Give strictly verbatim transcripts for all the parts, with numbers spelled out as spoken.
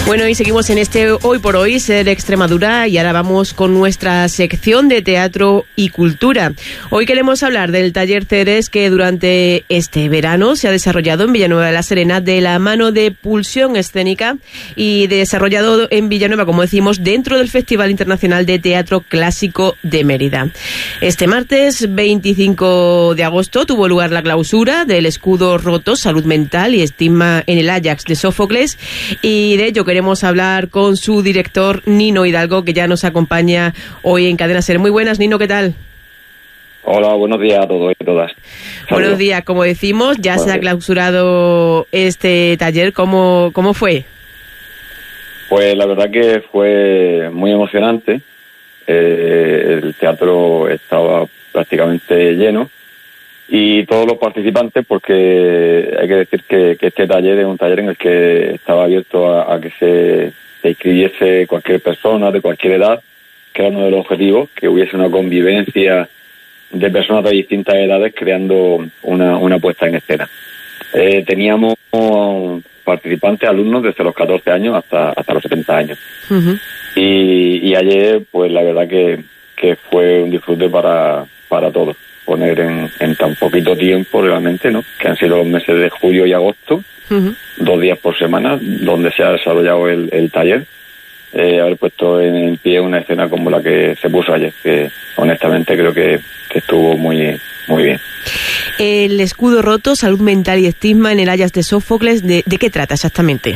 Bueno, y seguimos en este Hoy por Hoy, Ser Extremadura, y ahora vamos con nuestra sección de teatro y cultura. Hoy queremos hablar del taller Ceres que durante este verano se ha desarrollado en Villanueva de la Serena de la mano de Pulsión Escénica y desarrollado en Villanueva, como decimos, dentro del Festival Internacional de Teatro Clásico de Mérida. Este martes veinticinco de agosto tuvo lugar la clausura del Escudo Roto, Salud Mental y Estigma en el Ajax de Sófocles, y de ello queremos hablar con su director Nino Hidalgo, que ya nos acompaña hoy en Cadena Ser. Muy buenas, Nino, ¿qué tal? Hola, buenos días a todos y todas. Saludos. Buenos días, como decimos, ya Buenos se ha días. clausurado este taller. ¿Cómo, cómo fue? Pues la verdad que fue muy emocionante. Eh, el teatro estaba prácticamente lleno y todos los participantes, porque hay que decir que, que este taller es un taller en el que estaba abierto a, a que se, se inscribiese cualquier persona de cualquier edad, que era uno de los objetivos, que hubiese una convivencia de personas de distintas edades creando una, una puesta en escena. Eh, teníamos participantes, alumnos desde los catorce años hasta hasta los setenta años. Uh-huh. Y, y ayer, pues la verdad que, que fue un disfrute para, para todos. Poner en, en tan poquito tiempo realmente, ¿no? Que han sido los meses de julio y agosto, uh-huh. dos días por semana, donde se ha desarrollado el, el taller. Eh, haber puesto en, en pie una escena como la que se puso ayer, que honestamente creo que, que estuvo muy, muy bien. El Escudo Roto, Salud Mental y Estigma en el Ajax de Sófocles, ¿de, de qué trata exactamente?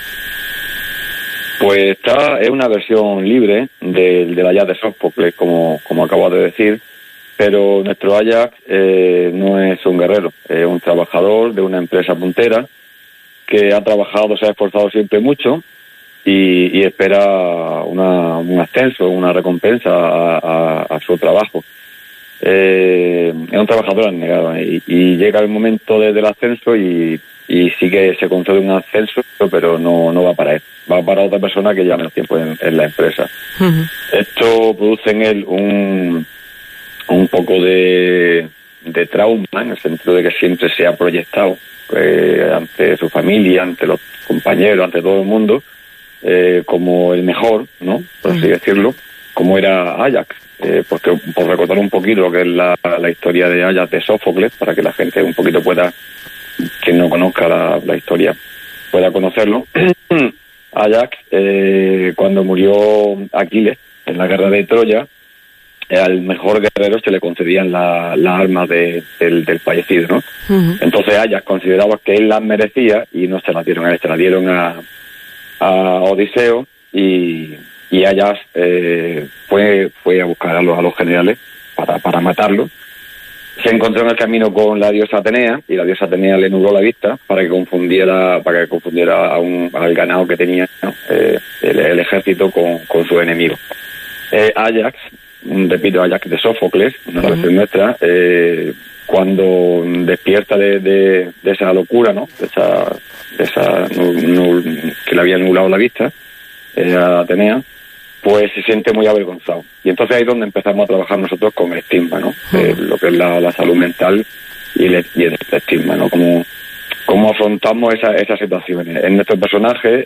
Pues esta es una versión libre del, del Ajax de Sófocles, como, como acabo de decir, pero nuestro Ajax eh, no es un guerrero, es un trabajador de una empresa puntera que ha trabajado, se ha esforzado siempre mucho y, y espera una, un ascenso, una recompensa a, a, a su trabajo. Eh, es un trabajador abnegado y, y llega el momento de, del ascenso y, y sí que se concede un ascenso, pero no, no va para él, va para otra persona que lleva menos tiempo en, en la empresa. Uh-huh. Esto produce en él un, un poco de, de trauma, en el sentido de que siempre se ha proyectado eh, ante su familia, ante los compañeros, ante todo el mundo, eh, como el mejor, ¿no? Por así uh-huh. decirlo, como era Ajax. Eh, porque por recordar un poquito lo que es la, la historia de Ajax de Sófocles, para que la gente un poquito pueda, quien no conozca la, la historia, pueda conocerlo. Ajax, eh, cuando murió Aquiles en la guerra de Troya, eh, al mejor guerrero se le concedían las la armas de, del, del fallecido, ¿no? Uh-huh. Entonces Ajax consideraba que él las merecía y no se las dieron a él, se las dieron a, a Odiseo y... y Ajax eh, fue fue a buscar a los, a los generales para, para matarlos. Se encontró en el camino con la diosa Atenea y la diosa Atenea le nubló la vista para que confundiera para que confundiera a un, al ganado que tenía, ¿no? eh, el, el ejército con, con su enemigo. Eh, Ajax, repito, Ajax de Sófocles, una uh-huh. versión nuestra, eh, cuando despierta de, de, de esa locura, ¿no? de esa, de esa nul, nul, que le había nublado la vista eh, a Atenea, pues se siente muy avergonzado. Y entonces ahí es donde empezamos a trabajar nosotros con el estigma, ¿no? Uh-huh. Eh, lo que es la, la salud mental y el, y el estigma, ¿no? Cómo, cómo afrontamos esa, esas situaciones. En nuestro personaje,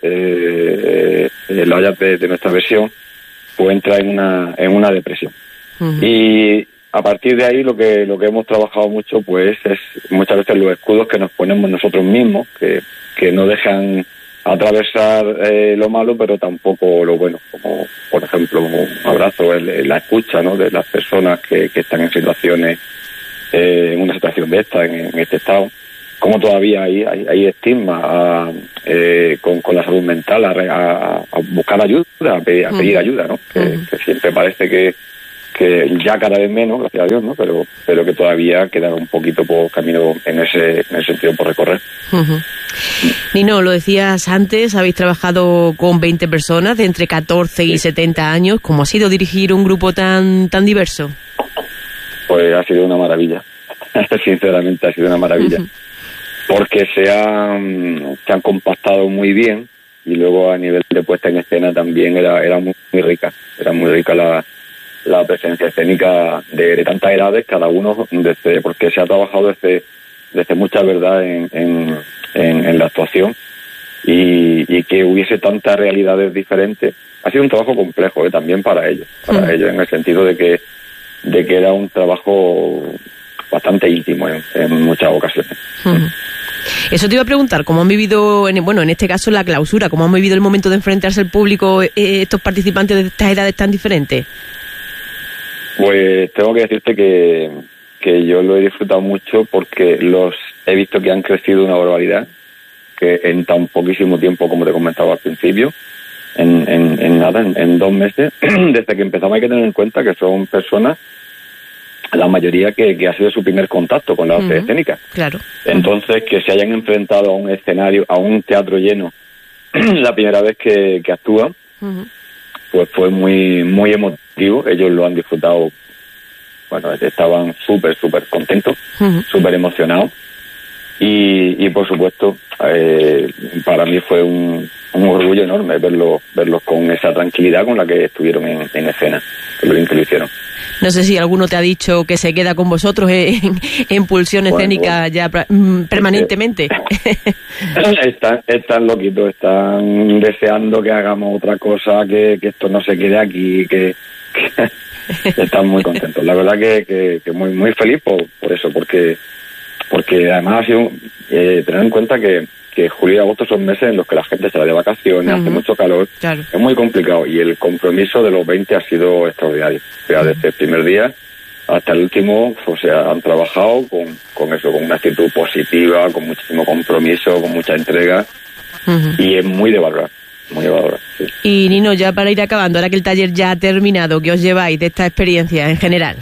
eh, el Ajax de, de nuestra versión, pues entra en una, en una depresión. Uh-huh. Y a partir de ahí lo que, lo que hemos trabajado mucho, pues es muchas veces los escudos que nos ponemos nosotros mismos, que, que no dejan atravesar eh, lo malo, pero tampoco lo bueno, como por ejemplo un abrazo, el, la escucha, ¿no? de las personas que, que están en situaciones, eh, en una situación de esta, en, en este estado, como todavía hay, hay, hay estigma a, eh, con, con la salud mental, a, a, a buscar ayuda, a pedir, a pedir uh-huh. ayuda, ¿no? Que, uh-huh. que siempre parece que que ya cada vez menos, gracias a Dios, ¿no? Pero pero que todavía queda un poquito por camino en ese en ese sentido por recorrer. Uh-huh. Nino, lo decías antes, habéis trabajado con veinte personas de entre catorce y sí. setenta años. ¿Cómo ha sido dirigir un grupo tan tan diverso? Pues ha sido una maravilla. Sinceramente ha sido una maravilla. Uh-huh. Porque se han, se han compactado muy bien y luego a nivel de puesta en escena también era era muy, muy rica. Era muy rica la la presencia escénica de, de tantas edades, cada uno desde, porque se ha trabajado desde, desde mucha verdad en, en, en, en la actuación y, y que hubiese tantas realidades diferentes. Ha sido un trabajo complejo, ¿eh? También para ellos, para uh-huh. ellos, en el sentido de que de que era un trabajo bastante íntimo en, en muchas ocasiones. Uh-huh. Eso te iba a preguntar, ¿cómo han vivido, en, bueno, en este caso la clausura, cómo han vivido el momento de enfrentarse al público eh, estos participantes de estas edades tan diferentes? Pues tengo que decirte que, que yo lo he disfrutado mucho porque los he visto que han crecido una barbaridad, que en tan poquísimo tiempo, como te comentaba al principio, en, en, en nada, en, en dos meses, desde que empezamos hay que tener en cuenta que son personas, la mayoría que, que ha sido su primer contacto con la arte uh-huh. escénica. Claro. Entonces, que se hayan enfrentado a un escenario, a un teatro lleno, la primera vez que, que actúan, uh-huh. pues fue muy muy emotivo. Ellos lo han disfrutado, bueno, estaban súper, súper contentos, uh-huh. súper emocionados. Y, y por supuesto, eh, para mí fue un, un orgullo enorme verlos verlos con esa tranquilidad con la que estuvieron en, en escena, que lo bien que lo hicieron. No sé si alguno te ha dicho que se queda con vosotros en, en Pulsión bueno, Escénica bueno. ya pra- permanentemente. están, están loquitos, están deseando que hagamos otra cosa, que, que esto no se quede aquí, que, que están muy contentos. La verdad que, que, que muy muy feliz por, por eso, porque porque además ha sido eh, tener en cuenta que, que julio y agosto son meses en los que la gente se va de vacaciones, uh-huh. hace mucho calor, claro. es muy complicado y el compromiso de los veinte ha sido extraordinario. O sea, uh-huh. desde el primer día hasta el último, o sea, han trabajado con, con eso, con una actitud positiva, con muchísimo compromiso, con mucha entrega uh-huh. y es muy de valorar. Muy de valorar, sí. Y Nino, ya para ir acabando, ahora que el taller ya ha terminado, ¿qué os lleváis de esta experiencia en general?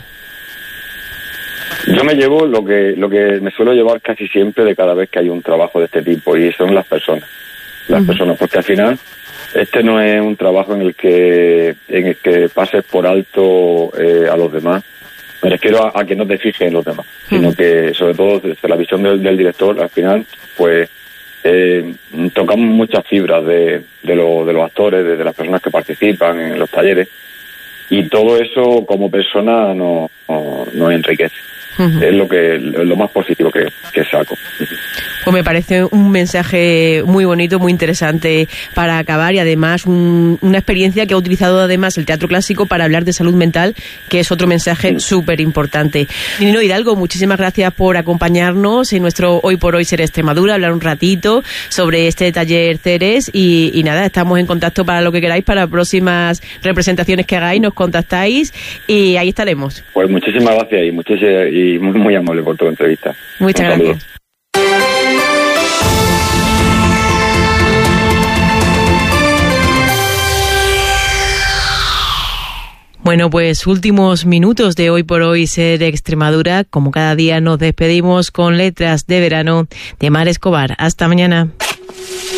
Yo me llevo lo que lo que me suelo llevar casi siempre de cada vez que hay un trabajo de este tipo, y son las personas. Las uh-huh. personas, porque al final este no es un trabajo en el que en el que pases por alto eh, a los demás. Me refiero a, a que no te fijes en los demás, uh-huh. sino que, sobre todo desde la visión del, del director, al final, pues eh, tocamos muchas fibras de, de, lo, de los actores, de, de las personas que participan en los talleres, y todo eso como persona nos no, no enriquece. Uh-huh. Es lo que lo más positivo que, que saco. Pues me parece un mensaje muy bonito, muy interesante para acabar, y además un, una experiencia que ha utilizado además el teatro clásico para hablar de salud mental, que es otro mensaje súper importante. Nino Hidalgo, muchísimas gracias por acompañarnos en nuestro Hoy por Hoy Ser Extremadura, hablar un ratito sobre este taller Ceres, y, y nada, estamos en contacto para lo que queráis, para próximas representaciones que hagáis, nos contactáis y ahí estaremos. Pues muchísimas gracias y muchísimas y muy, muy amable por tu entrevista. Muchas gracias. Bueno, pues últimos minutos de Hoy por Hoy Ser Extremadura. Como cada día nos despedimos con letras de verano de Mar Escobar. Hasta mañana.